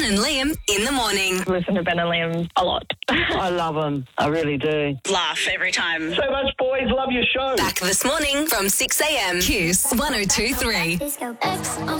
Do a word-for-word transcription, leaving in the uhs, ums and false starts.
and Liam in the morning. Listen to Ben and Liam a lot. I love them. I really do. Laugh every time. So much, boys. Love your show. Back this morning from six a.m. Kiss one oh two three.